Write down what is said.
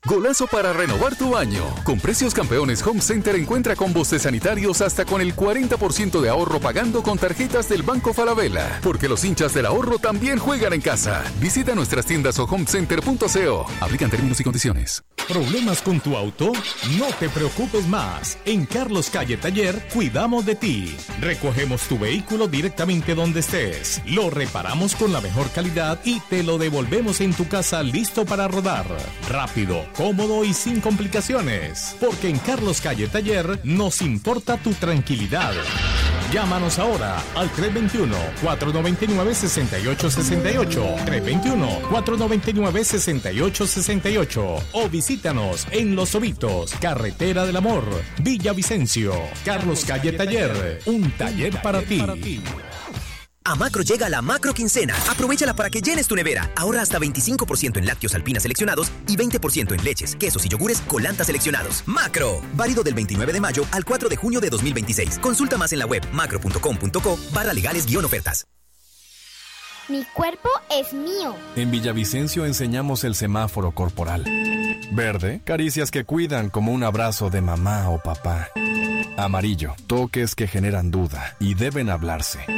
Golazo para renovar tu baño. Con precios campeones Home Center encuentra combos de sanitarios hasta con el 40% de ahorro pagando con tarjetas del Banco Falabella. Porque los hinchas del ahorro también juegan en casa. Visita nuestras tiendas o homecenter.co. Aplican términos y condiciones. ¿Problemas con tu auto? No te preocupes más. En Carlos Calle Taller cuidamos de ti. Recogemos tu vehículo directamente donde estés. Lo reparamos con la mejor calidad y te lo devolvemos en tu casa listo para rodar. Rápido, cómodo y sin complicaciones. Porque en Carlos Calle Taller nos importa tu tranquilidad. Llámanos ahora al 321-499-6868. 321-499-6868. O visítanos en Los Ovitos, Carretera del Amor, Villavicencio. Carlos Calle Taller, un taller para ti. A Macro llega la Macro Quincena. Aprovéchala para que llenes tu nevera. Ahorra hasta 25% en lácteos Alpina seleccionados y 20% en leches, quesos y yogures Colanta seleccionados. Macro. Válido del 29 de mayo al 4 de junio de 2026. Consulta más en la web macro.com.co/legales-ofertas. Mi cuerpo es mío. En Villavicencio enseñamos el semáforo corporal. Verde, caricias que cuidan como un abrazo de mamá o papá. Amarillo, toques que generan duda y deben hablarse.